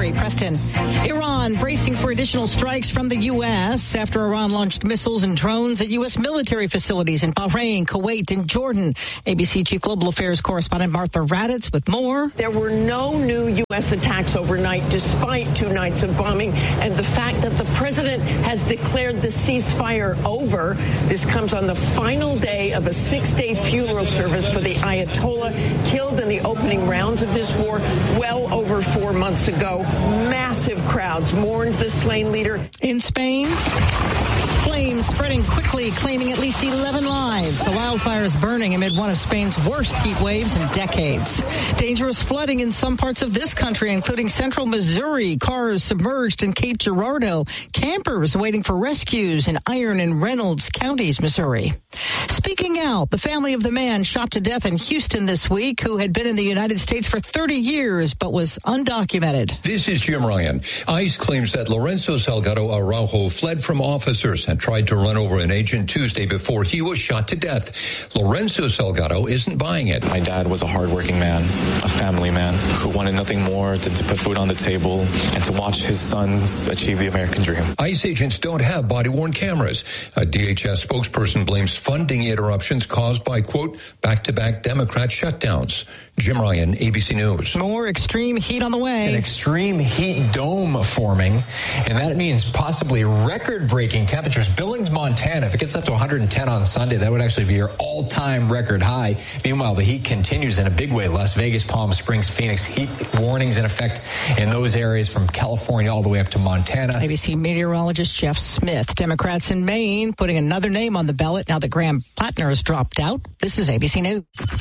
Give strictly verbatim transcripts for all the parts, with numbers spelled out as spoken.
Missouri. Preston. Iran bracing for additional strikes from the U S after Iran launched missiles and drones at U S military facilities in Bahrain, Kuwait, and Jordan. A B C Chief Global Affairs correspondent Martha Raddatz with more. There were no new U S attacks overnight, despite two nights of bombing, and the fact that the president has declared the ceasefire over. This comes on the final day of a six-day funeral service for the Ayatollah killed in the opening rounds of this war well over four months ago. Massive crowds mourned the slain leader. In Spain, flames spreading quickly, claiming at least eleven lives. The wildfires burning amid one of Spain's worst heat waves in decades. Dangerous flooding in some parts of this country, including central Missouri. Cars submerged in Cape Girardeau. Campers waiting for rescues in Iron and Reynolds counties, Missouri. Speaking out, the family of the man shot to death in Houston this week, who had been in the United States for thirty years but was undocumented. This is Jim Ryan. ICE claims that Lorenzo Salgado Araujo fled from officers and tried to run over an agent Tuesday before he was shot to death. Lorenzo Salgado isn't buying it. My dad was a hardworking man, a family man who wanted nothing more than to put food on the table and to watch his sons achieve the American dream. ICE agents don't have body-worn cameras. A D H S spokesperson blames funding interruptions caused by, quote, back-to-back Democrat shutdowns. Jim Ryan, A B C News. More extreme heat on the way. An extreme heat dome forming, and that means possibly record-breaking temperatures. Billings, Montana, if it gets up to one hundred ten on Sunday, that would actually be your all-time record high. Meanwhile, the heat continues in a big way. Las Vegas, Palm Springs, Phoenix, heat warnings in effect in those areas from California all the way up to Montana. A B C meteorologist Jeff Smith. Democrats in Maine putting another name on the ballot now that Graham Plattner has dropped out. This is A B C News.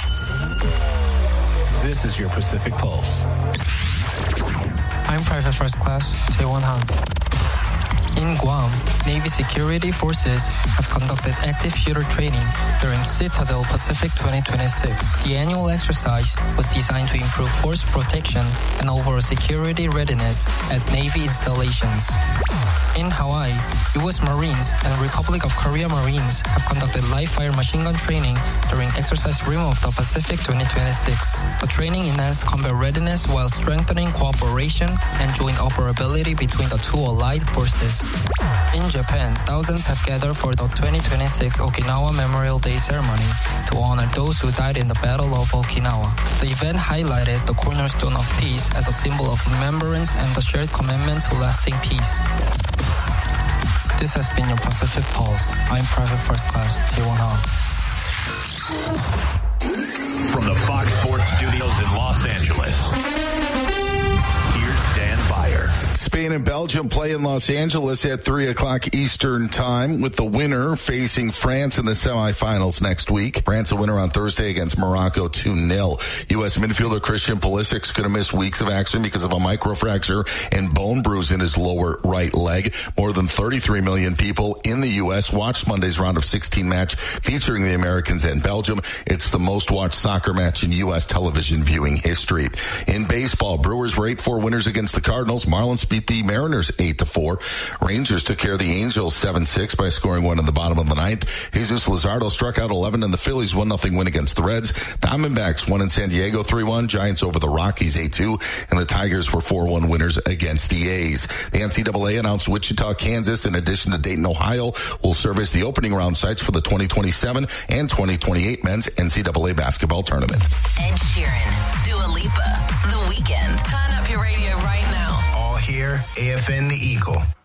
This is your Pacific Pulse. I'm Private First Class Taewon Han. In Guam, Navy security forces have conducted active shooter training during Citadel Pacific twenty twenty-six. The annual exercise was designed to improve force protection and overall security readiness at Navy installations. In Hawaii, U S Marines and Republic of Korea Marines have conducted live-fire machine gun training during Exercise Rim of the Pacific twenty twenty-six. The training enhanced combat readiness while strengthening cooperation and joint operability between the two allied forces. In Japan, thousands have gathered for the twenty twenty-six Okinawa Memorial Day ceremony to honor those who died in the Battle of Okinawa. The event highlighted the cornerstone of peace as a symbol of remembrance and the shared commitment to lasting peace. This has been your Pacific Pulse. I'm Private First Class Taewon Han. From the Fox Sports Studios in Los Angeles, here's Dan Byer. Spain and Belgium play in Los Angeles at three o'clock Eastern time, with the winner facing France in the semifinals next week. France a winner on Thursday against Morocco two nil. U S midfielder Christian Pulisic's going to miss weeks of action because of a microfracture and bone bruise in his lower right leg. More than thirty-three million people in the U S watched Monday's round of sixteen match featuring the Americans and Belgium. It's the most watched soccer match in U S television viewing history. In baseball, Brewers were eight four winners against the Cardinals. Marlins beat the Mariners eight to four. Rangers took care of the Angels seven six by scoring one in the bottom of the ninth. Jesus Luzardo struck out eleven, and the Phillies one nothing win against the Reds. Diamondbacks won in San Diego three one. Giants over the Rockies eight two, and the Tigers were four one winners against the A's. The N C double A announced Wichita, Kansas, in addition to Dayton, Ohio, will serve as the opening round sites for the twenty twenty-seven and twenty twenty-eight men's N C double A basketball tournament. Ed Sheeran, Dua Lipa, The Weeknd. Turn up your radio right now. All here, A F N The Eagle.